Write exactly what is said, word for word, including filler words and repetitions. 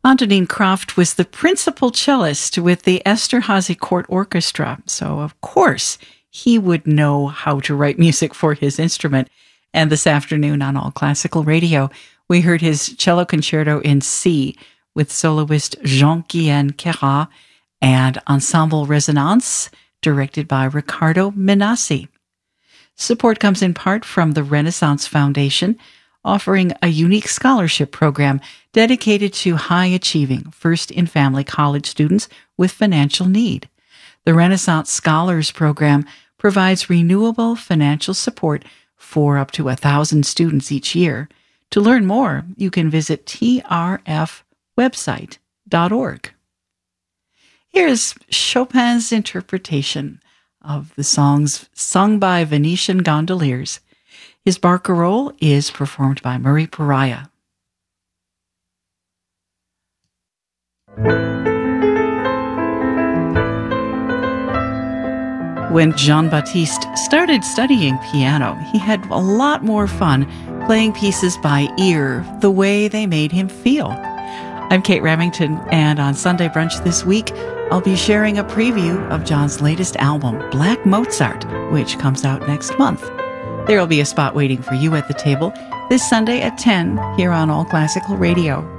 Antonin Croft was the principal cellist with the Esterhazy Court Orchestra, so of course he would know how to write music for his instrument. And this afternoon on All Classical Radio, we heard his cello concerto in C with soloist Jean-Guyen Queyras and Ensemble Resonance, directed by Riccardo Minassi. Support comes in part from the Renaissance Foundation, offering a unique scholarship program dedicated to high-achieving first-in-family college students with financial need. The Renaissance Scholars Program provides renewable financial support for up to one thousand students each year. To learn more, you can visit t r f website dot org. Here's Chopin's interpretation of the songs sung by Venetian gondoliers. His barcarolle is performed by Murray Pariah. When Jean-Baptiste started studying piano, he had a lot more fun playing pieces by ear, the way they made him feel. I'm Kate Remington, and on Sunday Brunch this week, I'll be sharing a preview of John's latest album, Black Mozart, which comes out next month. There will be a spot waiting for you at the table this Sunday at ten here on All Classical Radio.